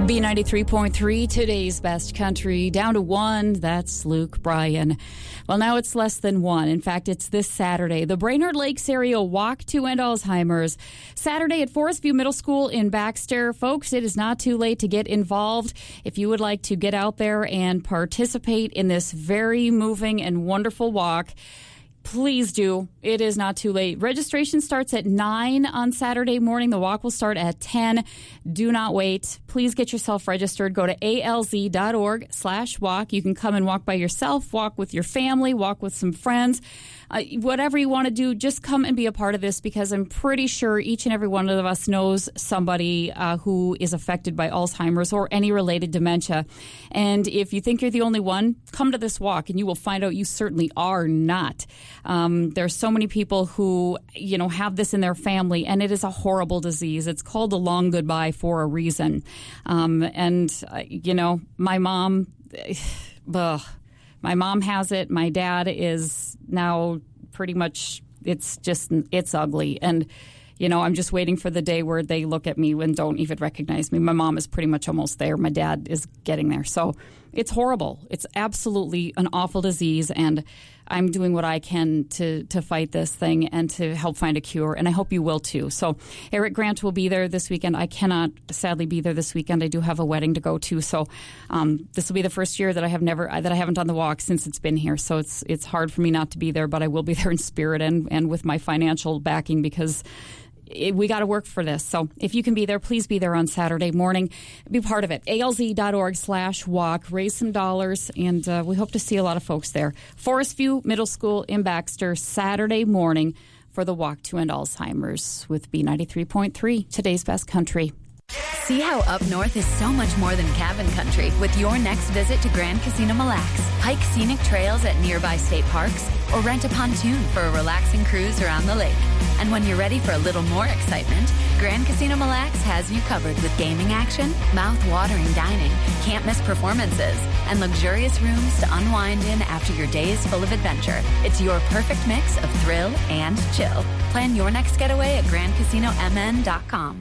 B93.3, today's best country. Down to 1, that's Luke Bryan. Well, now it's less than 1. In fact, it's this Saturday. The Brainerd Lakes Area Walk to End Alzheimer's. Saturday at Forest View Middle School in Baxter. Folks, it is not too late to get involved. If you would like to get out there and participate in this very moving and wonderful walk, please do. It is not too late. Registration starts at 9 on Saturday morning. The walk will start at 10. Do not wait. Please get yourself registered. Go to alz.org/walk. You can come and walk by yourself, walk with your family, walk with some friends. Whatever you want to do, just come and be a part of this, because I'm pretty sure each and every one of us knows somebody who is affected by Alzheimer's or any related dementia. And if you think you're the only one, come to this walk and you will find out you certainly are not. There's so many people who, have this in their family, and it is a horrible disease. It's called the long goodbye for a reason. My mom... My mom has it. My dad is now pretty much, it's ugly. And, I'm just waiting for the day where they look at me and don't even recognize me. My mom is pretty much almost there. My dad is getting there. So it's horrible. It's absolutely an awful disease. And I'm doing what I can to fight this thing and to help find a cure. And I hope you will too. So Eric Grant will be there this weekend. I cannot sadly be there this weekend. I do have a wedding to go to. So this will be the first year that I haven't done the walk since it's been here. So it's hard for me not to be there, but I will be there in spirit and with my financial backing, because we got to work for this. So if you can be there, please be there on Saturday morning. Be part of it. alz.org/walk. Raise some dollars, and we hope to see a lot of folks there. Forest View Middle School in Baxter, Saturday morning for the Walk to End Alzheimer's with B93.3, today's best country. See how up north is so much more than cabin country with your next visit to Grand Casino Mille Lacs. Hike scenic trails at nearby state parks or rent a pontoon for a relaxing cruise around the lake. And when you're ready for a little more excitement, Grand Casino Mille Lacs has you covered with gaming action, mouth-watering dining, can't-miss performances, and luxurious rooms to unwind in after your day is full of adventure. It's your perfect mix of thrill and chill. Plan your next getaway at GrandCasinoMN.com.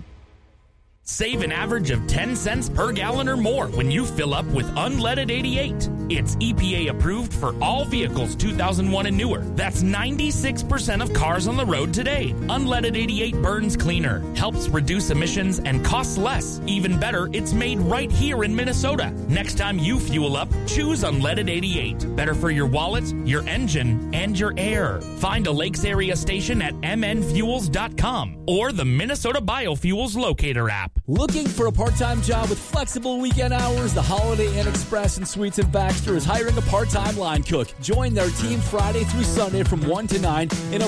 Save an average of 10 cents per gallon or more when you fill up with Unleaded 88. It's EPA approved for all vehicles 2001 and newer. That's 96% of cars on the road today. Unleaded 88 burns cleaner, helps reduce emissions, and costs less. Even better, it's made right here in Minnesota. Next time you fuel up, choose Unleaded 88. Better for your wallet, your engine, and your air. Find a Lakes Area station at mnfuels.com or the Minnesota Biofuels Locator app. Looking for a part-time job with flexible weekend hours? The Holiday Inn Express and Suites in Baxter is hiring a part-time line cook. Join their team Friday through Sunday from 1 to 9 in a